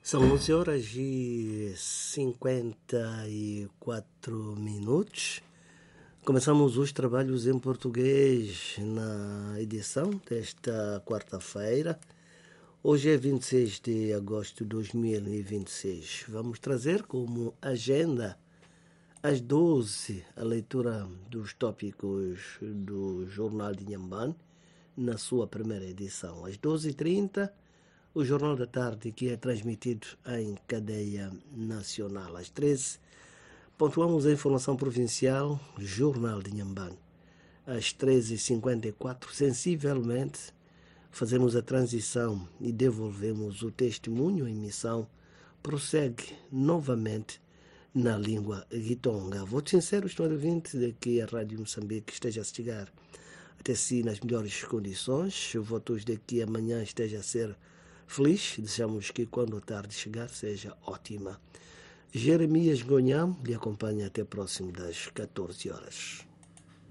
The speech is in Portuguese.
São 11 horas e 54 minutos. Começamos os trabalhos em português na edição desta quarta-feira. Hoje é 26 de agosto de 2026. Vamos trazer como agenda às 12 a leitura dos tópicos do Jornal de Inhambane na sua primeira edição. Às 12h30, o Jornal da Tarde, que é transmitido em cadeia nacional. Às 13h, pontuamos a informação provincial, Jornal de Inhambane. Às 13h54, sensivelmente, fazemos a transição e devolvemos o testemunho. A emissão prossegue novamente na língua guitonga. Voto sincero, estou ouvinte de que a Rádio Moçambique esteja a chegar até si nas melhores condições. Votos de que amanhã esteja a ser feliz. Desejamos que quando a tarde chegar seja ótima. Jeremias Gonham lhe acompanha até próximo das 14 horas.